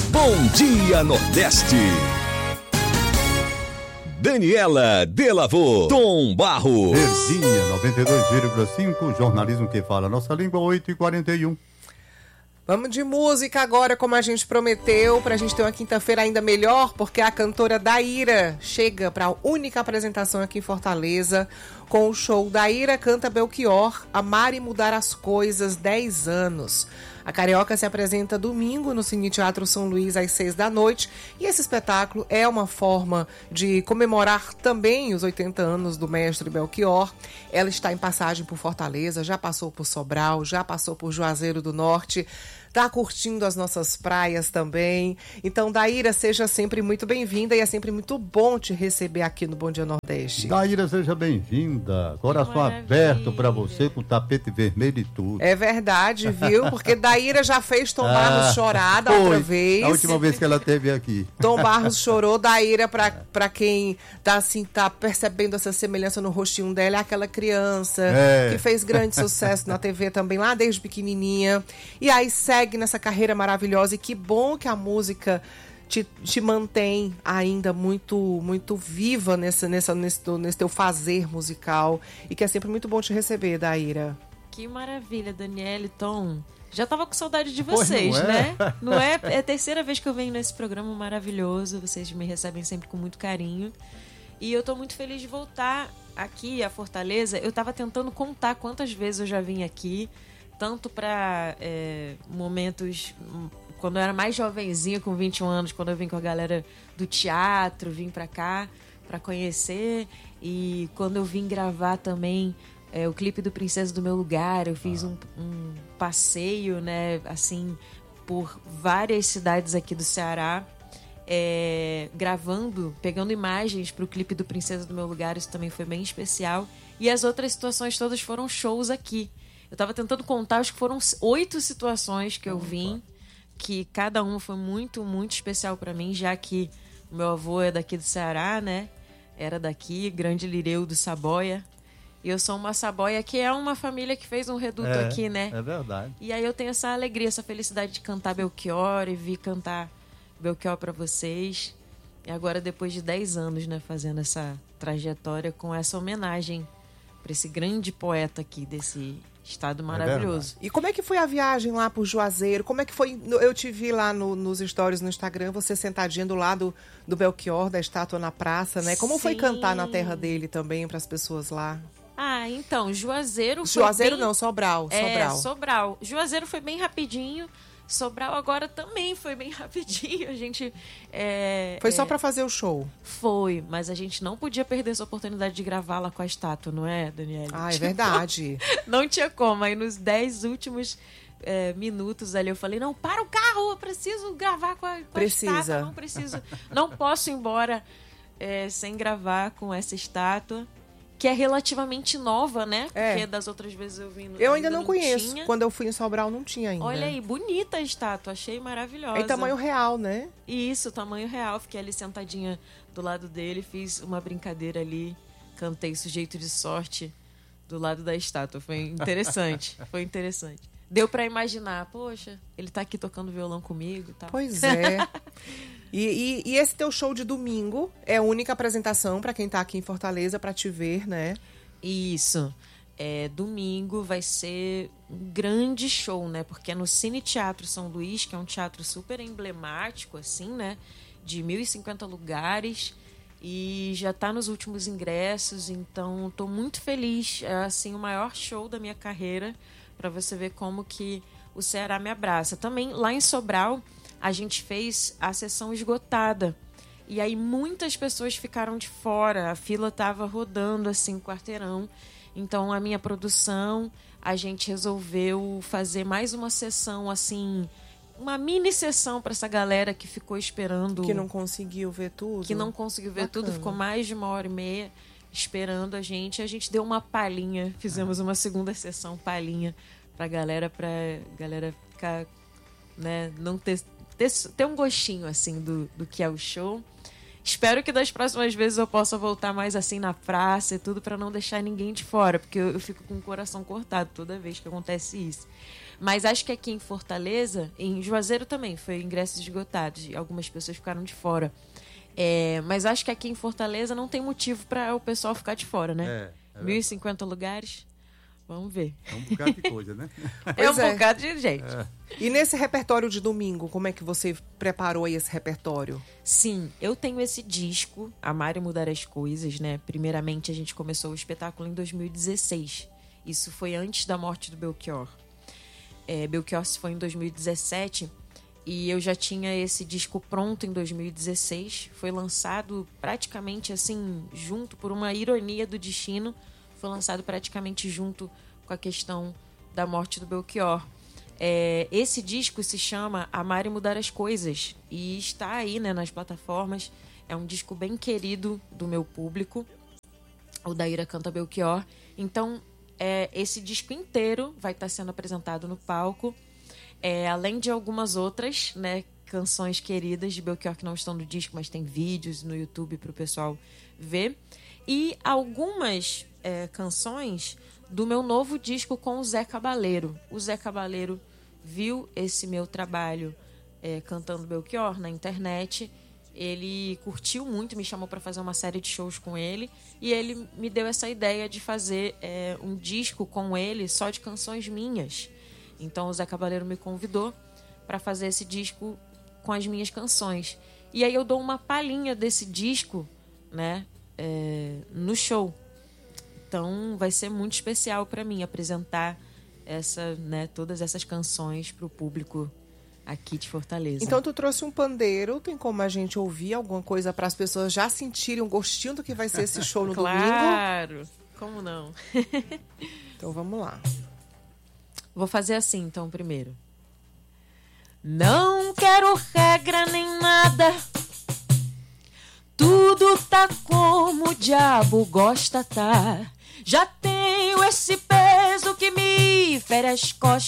Bom Dia Nordeste. Daniela Delavô, Tom Barros. Verdinha 92,5, jornalismo que fala nossa língua, 8h41. Vamos de música agora, como a gente prometeu, pra gente ter uma quinta-feira ainda melhor, porque a cantora Daíra chega para a única apresentação aqui em Fortaleza com o show Daíra Canta Belchior, Amar e Mudar as Coisas, 10 anos. A carioca se apresenta domingo no Cine Teatro São Luís às 6 da noite e esse espetáculo é uma forma de comemorar também os 80 anos do mestre Belchior. Ela está em passagem por Fortaleza, já passou por Sobral, já passou por Juazeiro do Norte, está curtindo as nossas praias também. Então, Daíra, seja sempre muito bem-vinda e é sempre muito bom te receber aqui no Bom Dia Nordeste. Daíra, seja bem-vinda. Coração aberto para você, com tapete vermelho e tudo. É verdade, viu? Porque Daíra já fez Tom Barros chorar da outra vez. A última vez que ela esteve aqui. Tom Barros chorou. Daíra, pra quem tá percebendo essa semelhança no rostinho dela, é aquela criança que fez grande sucesso na TV também, lá desde pequenininha. E aí segue nessa carreira maravilhosa, e que bom que a música te mantém ainda muito viva nesse teu fazer musical, e que é sempre muito bom te receber, Daíra. Que maravilha, Daniela e Tom. Já tava com saudade de vocês, né? Não é? É a terceira vez que eu venho nesse programa maravilhoso, vocês me recebem sempre com muito carinho. E eu tô muito feliz de voltar aqui a Fortaleza. Eu tava tentando contar quantas vezes eu já vim aqui, tanto para momentos quando eu era mais jovenzinha, com 21 anos, quando eu vim com a galera do teatro, vim para cá para conhecer, e quando eu vim gravar também o clipe do Princesa do Meu Lugar, eu fiz um passeio, né, assim, por várias cidades aqui do Ceará, gravando, pegando imagens para o clipe do Princesa do Meu Lugar. Isso também foi bem especial, e as outras situações todas foram shows aqui. Eu tava tentando contar, acho que foram 8 situações que eu vim, que cada uma foi muito, muito especial para mim, já que o meu avô é daqui do Ceará, né? Era daqui, Grande Lireu do Saboia. E eu sou uma Saboia, que é uma família que fez um reduto aqui, né? É verdade. E aí eu tenho essa alegria, essa felicidade de cantar Belchior e vir cantar Belchior para vocês. E agora, depois de 10 anos, né, fazendo essa trajetória com essa homenagem para esse grande poeta aqui desse estado maravilhoso. E como é que foi a viagem lá por Juazeiro? Como é que foi? Eu te vi lá nos stories no Instagram, você sentadinha do lado do Belchior, da estátua na praça, né? Como foi cantar na terra dele também para as pessoas lá? Ah, então, Juazeiro foi Juazeiro bem... não, Sobral. Sobral. Juazeiro foi bem rapidinho. Sobral agora também foi bem rapidinho. A gente... Foi só pra fazer o show? Foi, mas a gente não podia perder essa oportunidade de gravar lá com a estátua, não é, Daniela? Ah, é verdade. Não tinha como. Aí nos 10 últimos minutos ali eu falei, não, para o carro, eu preciso gravar com a estátua. Não preciso, não posso ir embora sem gravar com essa estátua, que é relativamente nova, né? Porque das outras vezes eu vim... Eu ainda não conheço. Tinha. Quando eu fui em Sobral, não tinha ainda. Olha aí, bonita a estátua. Achei maravilhosa. Em tamanho real, né? Isso, tamanho real. Fiquei ali sentadinha do lado dele, fiz uma brincadeira ali, cantei Sujeito de Sorte do lado da estátua. Foi interessante, foi interessante. Deu pra imaginar, poxa, ele tá aqui tocando violão comigo e tal. Pois é. E esse teu show de domingo é a única apresentação para quem tá aqui em Fortaleza para te ver, né? Isso. Domingo vai ser um grande show, né? Porque é no Cine Teatro São Luís, que é um teatro super emblemático, assim, né? De 1.050 lugares. E já tá nos últimos ingressos, então tô muito feliz. É, assim, o maior show da minha carreira, para você ver como que o Ceará me abraça. Também, lá em Sobral, a gente fez a sessão esgotada. E aí muitas pessoas ficaram de fora. A fila estava rodando, assim, o quarteirão. Então, a minha produção, a gente resolveu fazer mais uma sessão, assim, uma mini sessão para essa galera que ficou esperando. Que não conseguiu ver tudo. Que não conseguiu ver tudo. Ficou mais de 1h30 esperando a gente. A gente deu uma palhinha. Fizemos uma segunda sessão palhinha pra galera ficar, né, não ter um gostinho, assim, do que é o show. Espero que das próximas vezes eu possa voltar mais assim na praça e tudo, para não deixar ninguém de fora, porque eu fico com o coração cortado toda vez que acontece isso. Mas acho que aqui em Fortaleza, em Juazeiro também, foi ingressos esgotados. E algumas pessoas ficaram de fora. Mas acho que aqui em Fortaleza não tem motivo para o pessoal ficar de fora, né? 1.050 lugares. Vamos ver. É um bocado de coisa, né? Bocado de gente. E nesse repertório de domingo, como é que você preparou aí esse repertório? Sim, eu tenho esse disco, Amar e Mudar as Coisas, né? Primeiramente, a gente começou o espetáculo em 2016. Isso foi antes da morte do Belchior. Belchior se foi em 2017 e eu já tinha esse disco pronto em 2016. Foi lançado praticamente assim, junto, por uma ironia do destino, foi lançado praticamente junto com a questão da morte do Belchior. Esse disco se chama Amar e Mudar as Coisas e está aí, né, nas plataformas. É um disco bem querido do meu público. O da Ira canta Belchior. Então, esse disco inteiro vai estar sendo apresentado no palco. Além de algumas outras, né, canções queridas de Belchior que não estão no disco, mas tem vídeos no YouTube para o pessoal ver. E algumas canções do meu novo disco com o Zé Cabaleiro. O Zé Cabaleiro viu esse meu trabalho cantando Belchior na internet. Ele curtiu muito, me chamou para fazer uma série de shows com ele. E ele me deu essa ideia de fazer um disco com ele só de canções minhas. Então o Zé Cabaleiro me convidou para fazer esse disco com as minhas canções. E aí eu dou uma palhinha desse disco, né, no show. Então vai ser muito especial para mim apresentar todas essas canções para o público aqui de Fortaleza. Então tu trouxe um pandeiro, tem como a gente ouvir alguma coisa para as pessoas já sentirem um gostinho do que vai ser esse show no domingo? Claro, como não? Então vamos lá. Vou fazer assim então primeiro. Não quero regra nem nada, tudo tá como o diabo gosta tá. Já tenho esse peso que me fere as costas.